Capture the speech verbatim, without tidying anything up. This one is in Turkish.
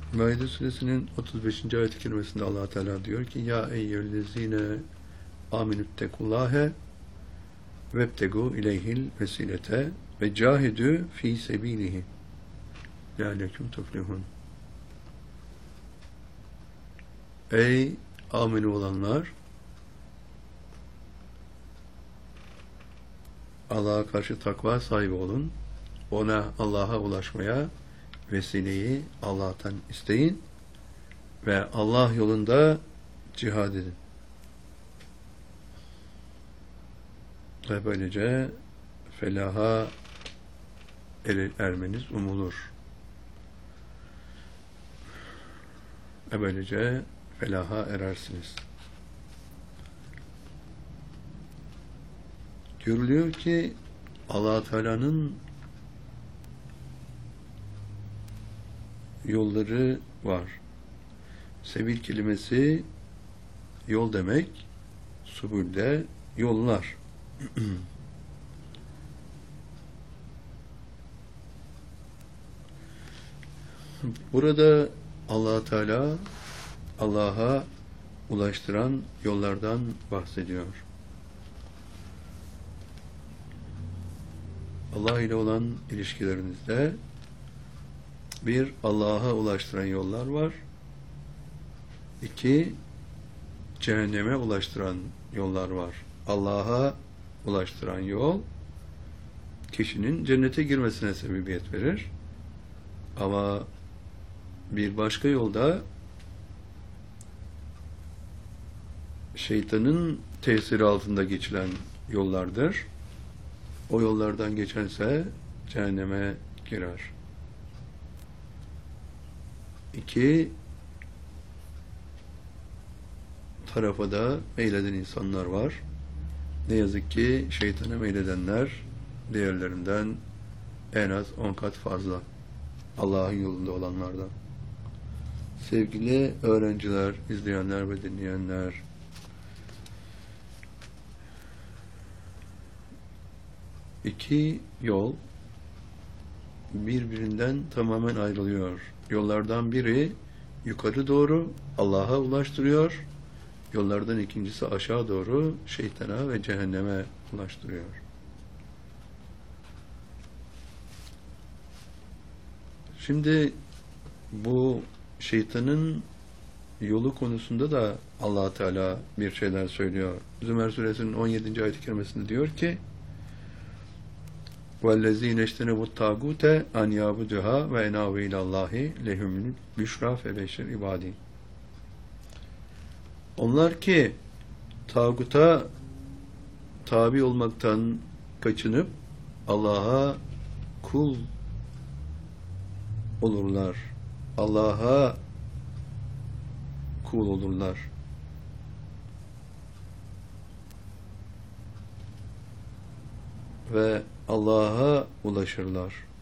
Maide suresinin otuz beşinci ayet-i kerimesinde Allah Teala diyor ki: Ya eyyühellezine aminüttekullâhe vebtegu ileyhil vesilete ve cahidü fî sebîlihi leallekum tuflihun. Ey amini olanlar, Allah'a karşı takva sahibi olun. Ona, Allah'a ulaşmaya vesileyi Allah'tan isteyin ve Allah yolunda cihad edin. Ve böylece felaha er ermeniz umulur. Ve böylece felaha erersiniz. Görülüyor ki Allah Teala'nın yolları var. Sebil kelimesi yol demek, subülde yollar. Burada Allah Teala Allah'a ulaştıran yollardan bahsediyor. Allah ile olan ilişkilerinizde bir, Allah'a ulaştıran yollar var. İki, cehenneme ulaştıran yollar var. Allah'a ulaştıran yol, kişinin cennete girmesine sebebiyet verir. Ama bir başka yolda şeytanın tesiri altında geçilen yollardır. O yollardan geçense cehenneme girer. İki tarafa da meyleden insanlar var. Ne yazık ki şeytana meyledenler diğerlerinden en az on kat fazla. Allah'ın yolunda olanlardan. Sevgili öğrenciler, izleyenler ve dinleyenler, iki yol birbirinden tamamen ayrılıyor. Yollardan biri yukarı doğru Allah'a ulaştırıyor. Yollardan ikincisi aşağı doğru şeytana ve cehenneme ulaştırıyor. Şimdi bu şeytanın yolu konusunda da Allah Teala bir şeyler söylüyor. Zümer suresinin on yedinci ayet-i kerimesinde diyor ki: وَالَّذ۪ينَ اجْتَنَبُوا الطَّاغُوتَ اَنْ يَعْبُدُهَا وَاَنَابُوا اِلَى اللّٰهِ لَهُمُ الْبُشْرَى فَبَشِّرْ عِبَادِهِ. Onlar ki tağuta tabi olmaktan kaçınıp Allah'a kul olurlar. Allah'a kul olurlar. Ve Allah'a ulaşırlar.